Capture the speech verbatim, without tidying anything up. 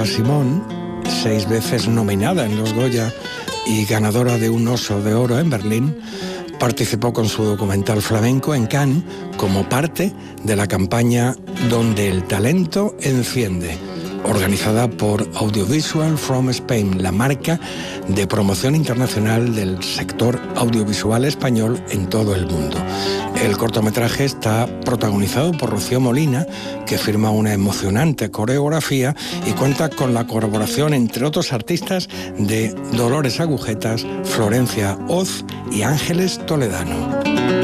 Marta Simón, seis veces nominada en los Goya y ganadora de un Oso de Oro en Berlín, participó con su documental flamenco en Cannes como parte de la campaña Donde el talento enciende, organizada por Audiovisual from Spain, la marca de promoción internacional del sector audiovisual español en todo el mundo. El cortometraje está protagonizado por Rocío Molina, que firma una emocionante coreografía y cuenta con la colaboración, entre otros artistas, de Dolores Agujetas, Florencia Oz y Ángeles Toledano.